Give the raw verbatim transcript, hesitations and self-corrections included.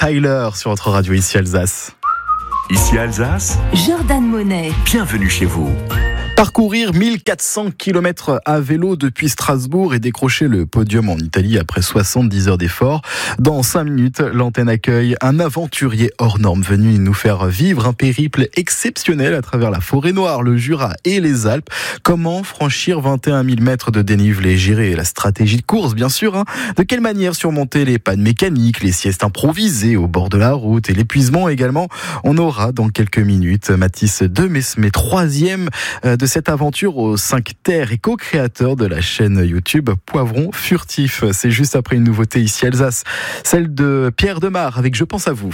Tyler sur votre radio ici Alsace. Ici Alsace, Jordan Monet. Bienvenue chez vous. Parcourir mille quatre cents kilomètres à vélo depuis Strasbourg et décrocher le podium en Italie après soixante-dix heures d'efforts. Dans cinq minutes, l'antenne accueille un aventurier hors norme venu nous faire vivre un périple exceptionnel à travers la forêt noire, le Jura et les Alpes. Comment franchir vingt et un mille mètres de dénivelé, gérer la stratégie de course bien sûr. Hein. De quelle manière surmonter les pannes mécaniques, les siestes improvisées au bord de la route et l'épuisement également. On aura dans quelques minutes Mathis Demesme, troisième de cette aventure aux cinq terres et co-créateur de la chaîne YouTube Poivron Furtif. C'est juste après une nouveauté ici Alsace, celle de Pierre Demar avec Je pense à vous.